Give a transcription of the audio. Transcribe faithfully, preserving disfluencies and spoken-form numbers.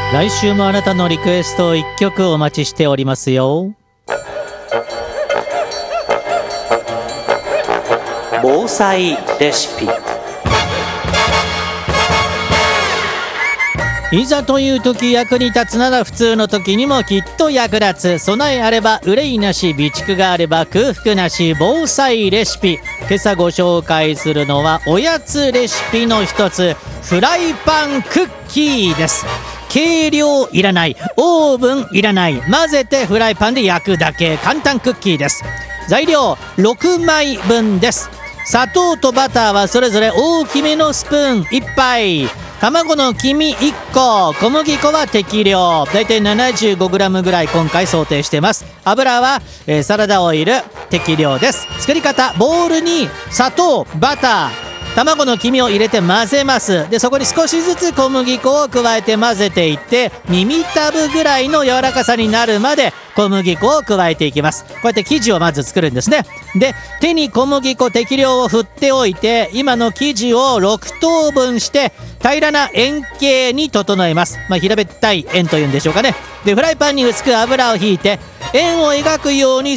来週もあなたのリクエストをいっきょくお待ちしておりますよ。 防災レシピ。 いざという時役に立つなら普通の時にもきっと役立つ。備えあれば憂いなし、備蓄があれば空腹なし、防災レシピ。今朝ご紹介するのはおやつレシピの一つ、フライパンクッキーです。計量いらない、オーブンいらない、混ぜてフライパンで焼くだけ、簡単クッキーです。材料ろくまいぶんです。砂糖とバターはそれぞれ大きめのスプーンいっぱい、卵の黄身いっこ、小麦粉は適量、だいたい ななじゅうごグラム ぐらい今回想定してます。油は、えー、サラダオイル適量です。作り方、ボウルに砂糖、バター、卵の黄身を入れて混ぜます。でそこに少しずつ小麦粉を加えて混ぜていって、耳たぶぐらいの柔らかさになるまで小麦粉を加えていきます。こうやって生地をまず作るんですね。で手に小麦粉適量を振っておいて、今の生地をろくとうぶんして平らな円形に整えます。まあ、平べったい円というんでしょうかね。でフライパンに薄く油をひいて円を描くように